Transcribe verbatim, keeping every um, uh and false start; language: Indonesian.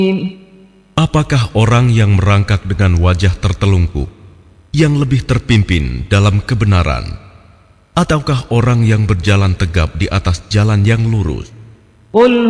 Apakah orang yang merangkak dengan wajah tertelungkup yang lebih terpimpin dalam kebenaran, ataukah orang yang berjalan tegap di atas jalan yang lurus? قل